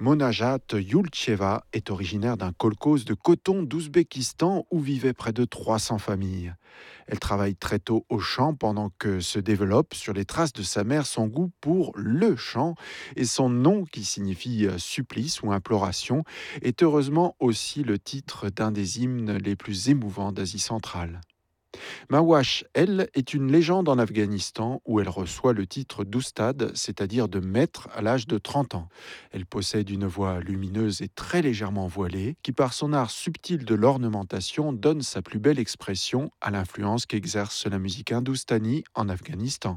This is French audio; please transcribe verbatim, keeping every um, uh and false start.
Monajat Yulcheva est originaire d'un kolkhoz de coton d'Ouzbékistan où vivaient près de trois cents familles. Elle travaille très tôt au chant pendant que se développe sur les traces de sa mère son goût pour le chant et son nom qui signifie euh, supplice ou imploration est heureusement aussi le titre d'un des hymnes les plus émouvants d'Asie centrale. Mawash, elle, est une légende en Afghanistan où elle reçoit le titre d'oustad, c'est-à-dire de maître à l'âge de trente ans. Elle possède une voix lumineuse et très légèrement voilée qui, par son art subtil de l'ornementation, donne sa plus belle expression à l'influence qu'exerce la musique hindoustanie en Afghanistan.